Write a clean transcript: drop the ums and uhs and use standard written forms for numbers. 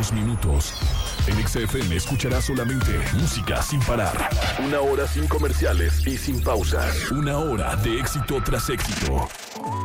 últimos minutos. En XFM escucharás solamente música sin parar. 1 hora sin comerciales y sin pausas. 1 hora de éxito tras éxito.